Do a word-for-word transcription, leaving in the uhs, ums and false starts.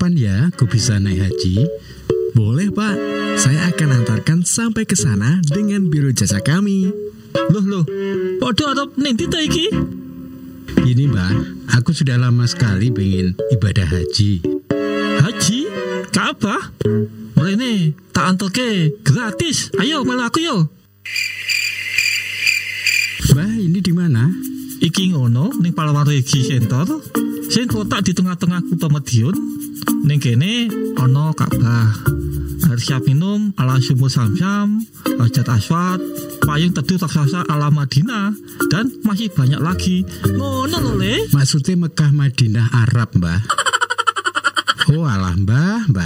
Kapan ya aku bisa naik haji? Boleh Pak, saya akan antarkan sampai ke sana dengan biro jasa kami. Loh loh, podo arep ning ndi ta iki? Ini Mbah, aku sudah lama sekali pengen ibadah haji. Haji? Ka'bah? Mrene tak anterke gratis. Ayo melu aku yo. Mbah, ini di mana? Iki ngono ning Palawaregi Center. Sing kotak di tengah-tengah kutha Madiun. Ning kene ana Ka'bah. Air siap minum ala sumur Zamzam, Hajar Aswad, payung teduh raksasa ala Madinah, dan masih banyak lagi. Ngono lho, Le. Maksudnya Mekah Madinah Arab, Mbah. Oh alah Mbah, Mbah.